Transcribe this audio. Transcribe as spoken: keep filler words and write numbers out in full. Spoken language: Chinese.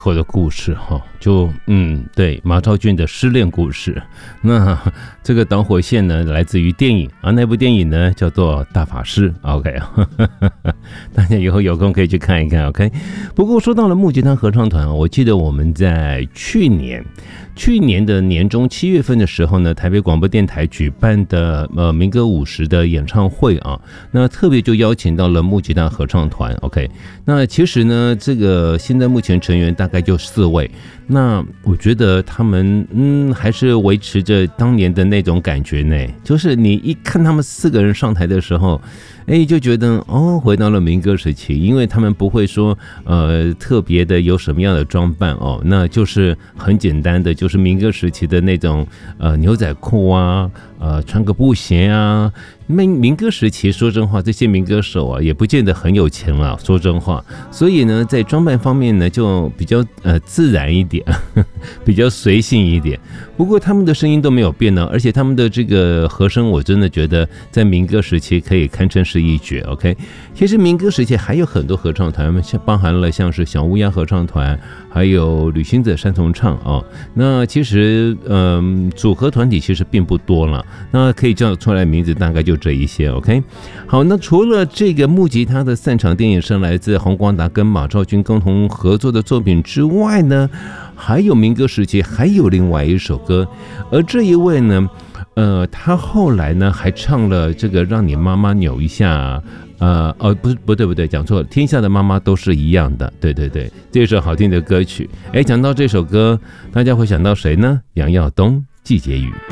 后的故事哈，就嗯，对，马昭君的失恋故事。那这个导火线呢，来自于电影啊，那部电影呢叫做《大法师》。OK， 大家以后有空可以去看一看。OK， 不过说到了木吉他合唱团，我记得我们在去年。去年的年中七月份的时候呢，台北广播电台举办的呃民歌五十的演唱会啊，那特别就邀请到了木吉他合唱团。OK， 那其实呢，这个现在目前成员大概就四位，那我觉得他们嗯还是维持着当年的那种感觉呢，就是你一看他们四个人上台的时候。哎，就觉得哦，回到了民歌时期，因为他们不会说呃特别的有什么样的装扮哦，那就是很简单的，就是民歌时期的那种呃牛仔裤啊，呃穿个布鞋啊。民民歌时期，说真话，这些民歌手啊，也不见得很有钱了，说真话。所以呢，在装扮方面呢，就比较呃自然一点，呵呵比较随性一点。不过他们的声音都没有变呢，而且他们的这个和声，我真的觉得在民歌时期可以堪称是一绝。OK， 其实民歌时期还有很多合唱团，像包含了像是小乌鸦合唱团，还有旅行者三重唱哦。那其实嗯、呃，组合团体其实并不多了，那可以叫出来名字大概就这一些。 OK， 好，那除了这个木吉他的散场电影是来自洪光达跟马昭君共同合作的作品之外呢，还有民歌时期还有另外一首歌，而这一位呢呃，他后来呢还唱了这个让你妈妈扭一下，呃，哦，不是，不对，不对，讲错了，天下的妈妈都是一样的，对对对，这首好听的歌曲。哎，讲到这首歌，大家会想到谁呢？杨耀东，季节雨。